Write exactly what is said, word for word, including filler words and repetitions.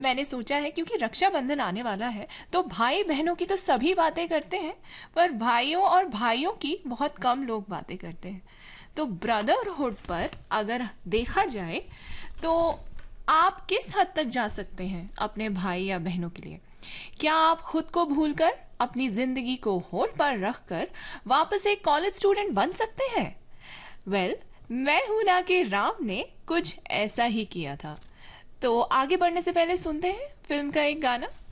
मैंने सोचा है क्योंकि रक्षाबंधन आने वाला है तो भाई बहनों की तो सभी बातें करते हैं, पर भाइयों और भाइयों की बहुत कम लोग बातें करते हैं। तो ब्रदरहुड पर अगर देखा जाए तो आप किस हद तक जा सकते हैं अपने भाई या बहनों के लिए? क्या आप खुद को भूलकर अपनी जिंदगी को होल्ड पर रखकर वापस एक कॉलेज स्टूडेंट बन सकते हैं? वेल well, मैं हूं ना कि राम ने कुछ ऐसा ही किया था। तो आगे बढ़ने से पहले सुनते हैं फिल्म का एक गाना।